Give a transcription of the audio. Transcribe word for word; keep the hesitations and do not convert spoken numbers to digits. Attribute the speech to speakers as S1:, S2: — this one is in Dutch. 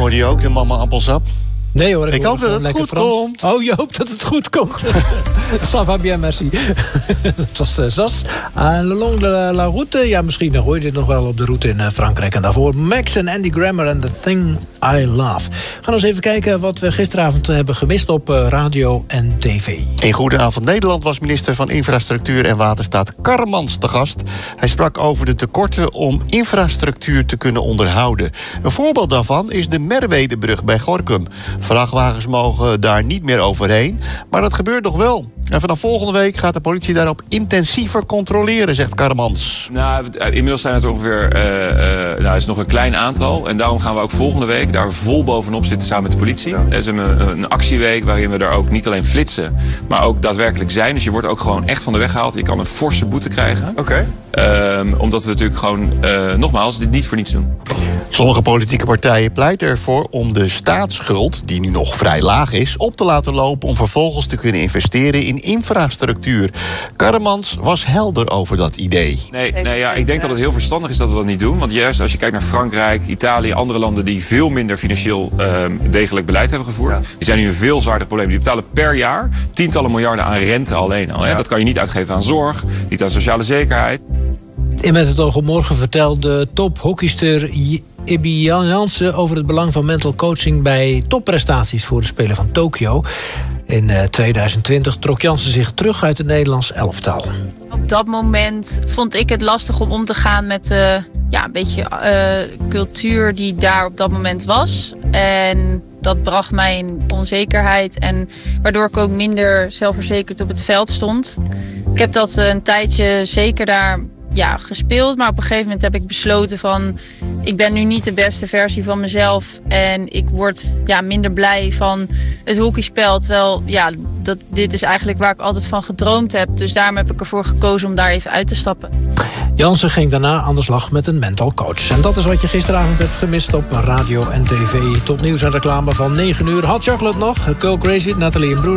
S1: hoorde je ook, de mama appelsap.
S2: Nee hoor, ik,
S1: ik hoop dat het goed
S2: Frans.
S1: komt.
S2: Oh, je hoopt dat het goed komt. Ça va bien, merci. Dat was uh, Zas. Uh, Le Long de la Route. Ja, misschien hoor je dit nog wel op de route in uh, Frankrijk. En daarvoor Max en Andy Grammer en The Thing I Love. We gaan eens even kijken wat we gisteravond hebben gemist op uh, radio en tv.
S1: In Goedenavond Nederland was minister van Infrastructuur en Waterstaat Karremans te gast. Hij sprak over de tekorten om infrastructuur te kunnen onderhouden. Een voorbeeld daarvan is de Merwedebrug bij Gorinchem. Vrachtwagens mogen daar niet meer overheen, maar dat gebeurt nog wel. En vanaf volgende week gaat de politie daarop intensiever controleren, zegt Karremans.
S3: Nou, inmiddels zijn het ongeveer uh, uh, nou, is nog een klein aantal. En daarom gaan we ook volgende week daar vol bovenop zitten samen met de politie. Ja. Er is een, een actieweek waarin we daar ook niet alleen flitsen, maar ook daadwerkelijk zijn. Dus je wordt ook gewoon echt van de weg gehaald. Je kan een forse boete krijgen.
S4: Oké.
S3: Okay. Um, omdat we natuurlijk gewoon, uh, nogmaals, dit niet voor niets doen.
S1: Sommige politieke partijen pleiten ervoor om de staatsschuld, die nu nog vrij laag is, op te laten lopen om vervolgens te kunnen investeren in infrastructuur. Karremans was helder over dat idee.
S3: Nee, nee ja, ik denk dat het heel verstandig is dat we dat niet doen. Want juist als je kijkt naar Frankrijk, Italië, andere landen die veel minder financieel uh, degelijk beleid hebben gevoerd, ja. Die zijn nu een veel zwaarder probleem. Die betalen per jaar tientallen miljarden aan rente alleen al. Hè? Ja. Dat kan je niet uitgeven aan zorg, niet aan sociale zekerheid.
S2: In Met het oog op morgen vertelde tophockeyster Ibi Jansen over het belang van mental coaching bij topprestaties voor de Spelen van Tokio. In tweeduizend twintig trok Jansen zich terug uit het Nederlands elftal.
S5: Op dat moment vond ik het lastig om om te gaan met de ja, een beetje uh, cultuur die daar op dat moment was. En dat bracht mij in onzekerheid en waardoor ik ook minder zelfverzekerd op het veld stond. Ik heb dat een tijdje zeker daar ja, gespeeld, maar op een gegeven moment heb ik besloten van ik ben nu niet de beste versie van mezelf en ik word ja, minder blij van het hockeyspel, terwijl ja, dat, dit is eigenlijk waar ik altijd van gedroomd heb. Dus daarom heb ik ervoor gekozen om daar even uit te stappen.
S2: Jansen ging daarna aan de slag met een mental coach. En dat is wat je gisteravond hebt gemist op radio en tv. Tot nieuws en reclame van negen uur. Hot Chocolate nog, Go Crazy, Nathalie en Broer.